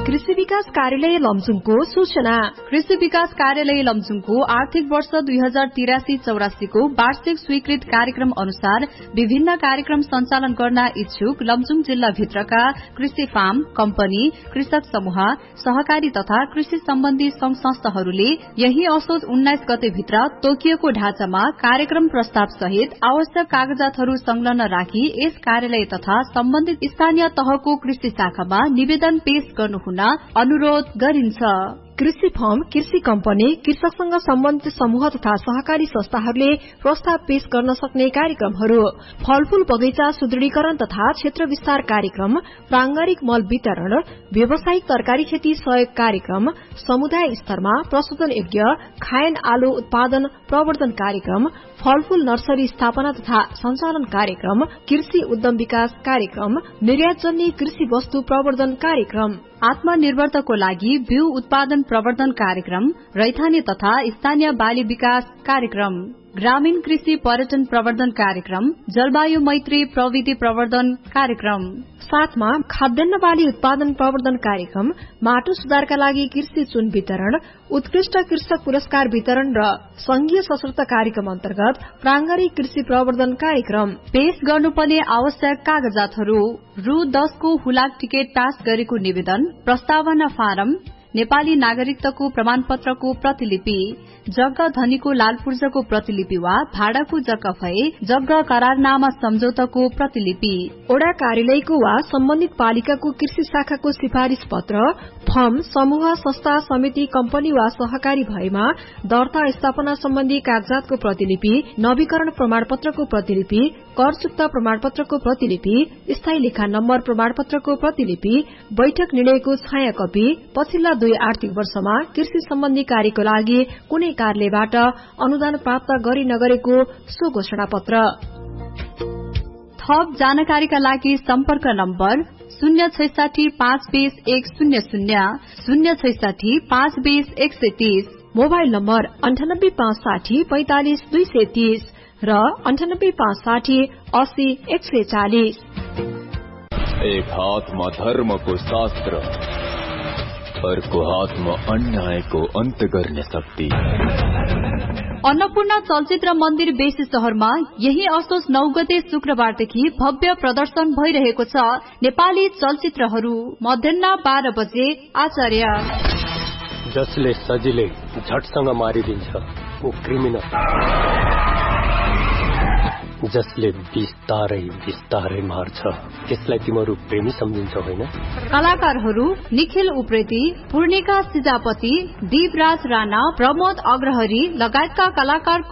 कृषि विकास कार्यालय लमजुङको सूचना। कृषि विकास कार्यालय लमजुङको आर्थिक वर्ष 2083-84 को वार्षिक स्वीकृत कार्यक्रम अनुसार विभिन्न कार्यक्रम सञ्चालन गर्न इच्छुक लमजुङ जिल्ला भित्रका कृषि फार्म, कम्पनी, कृषक समूह, सहकारी तथा कृषि सम्बन्धी संघ संस्थाहरूले यही असोज 19 गते भित्र तोकिएको ढाँचामा कार्यक्रम प्रस्ताव सहित आवश्यक कागजातहरू संलग्न राखी यस कार्यालय तथा सम्बन्धित स्थानीय तहको कृषि शाखामा निवेदन पेश गर्नुहुन अनुरोध गरिन्छ। कृषि फर्म, कृषि कम्पनी, कृषकसँग सम्बन्धित समूह तथा सहकारी संस्थाहरूले प्रस्ताव पेश गर्न सक्ने कार्यक्रमहरू: फलफूल बगैंचा सुदृढीकरण तथा क्षेत्र विस्तार कार्यक्रम, प्रांगारिक मल वितरण, व्यावसायिक तरकारी खेती सहयोग कार्यक्रम, समुदाय स्तरमा प्रशोधन योग्य खायन आलु उत्पादन प्रवर्धन कार्यक्रम, फलफूल नर्सरी स्थापना तथा सञ्चालन कार्यक्रम, कृषि उद्यम विकास कार्यक्रम, निर्यातजन्य कृषि वस्तु प्रवर्धन कार्यक्रम, आत्मनिर्भरताको लागि बिउ उत्पादन प्रवर्धन कार्यक्रम, रैथाने तथा स्थानीय बाली विकास कार्यक्रम, ग्रामीण कृषि पर्यटन प्रवर्धन कार्यक्रम, जलवायु मैत्री प्रविधि प्रवर्धन कार्यक्रम, साथमा खाद्यान्न बाली उत्पादन प्रवर्धन कार्यक्रम, माटो सुधारका लागि कृषि चुन वितरण, उत्कृष्ट कृषक पुरस्कार वितरण र संघीय सशक्त कार्यक्रम अन्तर्गत प्रांगारिक कृषि प्रवर्धन कार्यक्रम। पेश गर्नुपर्ने आवश्यक कागजातहरू: रु 10 को हुलाक टिकट पास गरेको निवेदन, प्रस्तावना फारम, नेपाली नागरिकताको प्रमाणपत्रको प्रतिलिपि, जग्गा धनीको लालपूर्जाको प्रतिलिपि वा भाडाको जग्गा भए जग्गा करारनामा सम्झौताको प्रतिलिपि, ओडा कार्यालयको वा सम्बन्धित पालिकाको कृषि शाखाको सिफारिश पत्र, फर्म, समूह, संस्था, समिति, कम्पनी वा सहकारी भएमा दर्ता स्थापना सम्बन्धी कागजातको प्रतिलिपि, नवीकरण प्रमाणपत्रको प्रतिलिपि, कर चुक्ता प्रमाणपत्रको प्रतिलिपि, स्थायी लेखा नम्बर प्रमाणपत्रको प्रतिलिपि, बैठक निर्णयको छाया कपी, पछिल्ला 2 आर्थिक वर्षमा कृषि सम्बन्धी कार्यको लागि कुनै कार्यालयबाट अनुदान प्राप्त गरी नगरेको सो घोषणा पत्र। थप जानकारीका लागि सम्पर्क नम्बर 066 520 100, 066 520 130, मोबाइल नम्बर 98 560 45 230 र 98 560 80 140। एक हातमा धर्मको शास्त्र, अर्को हातमा अन्यायको अन्त गर्ने शक्ति। अन्नपूर्ण चलचित्र मन्दिर बेसी शहरमा यही असोज 9 गते शुक्रबारदेखि भव्य प्रदर्शन भइरहेको छ। नेपाली चलचित्रहरू मध्याह 12 बजे। आचार्य जसले सजिलै झटसँग मारिदिन्छ ऊ क्रिमिनल, जसले बिस्तारै बिस्तारै मार्छ त्यसलाई तिमीहरू प्रेमी सम्झिन्छौ होइन? कलाकारहरू निखिल उप्रेती, पूर्णिका सिजापति, दीपराज राणा, प्रमोद अग्रहरी लगायतका कलाकार